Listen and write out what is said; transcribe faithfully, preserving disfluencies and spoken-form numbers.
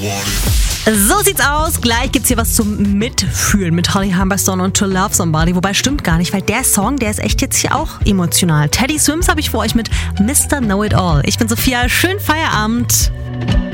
So sieht's aus. Gleich gibt's hier was zum Mitfühlen mit Holly Humberstone und To Love Somebody. Wobei, stimmt gar nicht, weil der Song, der ist echt jetzt hier auch emotional. Teddy Swims habe ich für euch mit Mister Know It All. Ich bin Sophia. Schönen Feierabend.